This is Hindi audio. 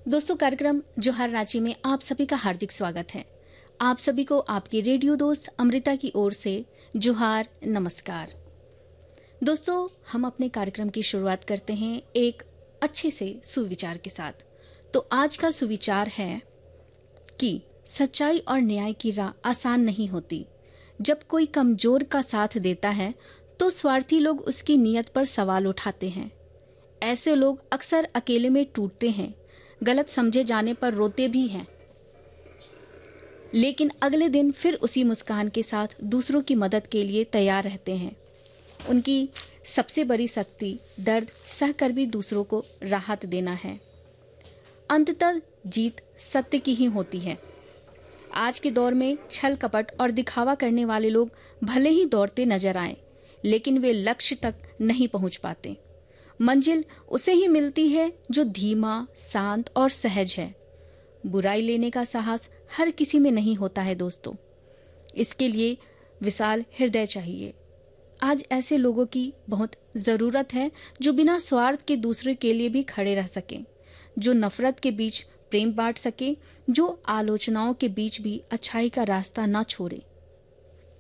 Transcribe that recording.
दोस्तों, कार्यक्रम जोहार रांची में आप सभी का हार्दिक स्वागत है। आप सभी को आपकी रेडियो दोस्त अमृता की ओर से जोहार नमस्कार। दोस्तों, हम अपने कार्यक्रम की शुरुआत करते हैं एक अच्छे से सुविचार के साथ। तो आज का सुविचार है कि सच्चाई और न्याय की राह आसान नहीं होती। जब कोई कमजोर का साथ देता है तो स्वार्थी लोग उसकी नीयत पर सवाल उठाते हैं। ऐसे लोग अक्सर अकेले में टूटते हैं, गलत समझे जाने पर रोते भी हैं, लेकिन अगले दिन फिर उसी मुस्कान के साथ दूसरों की मदद के लिए तैयार रहते हैं। उनकी सबसे बड़ी शक्ति दर्द सहकर भी दूसरों को राहत देना है। अंततः जीत सत्य की ही होती है। आज के दौर में छल कपट और दिखावा करने वाले लोग भले ही दौड़ते नजर आएं, लेकिन वे लक्ष्य तक नहीं पहुंच पाते। मंजिल उसे ही मिलती है जो धीमा, शांत और सहज है। बुराई लेने का साहस हर किसी में नहीं होता है दोस्तों। इसके लिए विशाल हृदय चाहिए। आज ऐसे लोगों की बहुत जरूरत है जो बिना स्वार्थ के दूसरे के लिए भी खड़े रह सकें, जो नफरत के बीच प्रेम बांट सके, जो आलोचनाओं के बीच भी अच्छाई का रास्ता न छोड़े।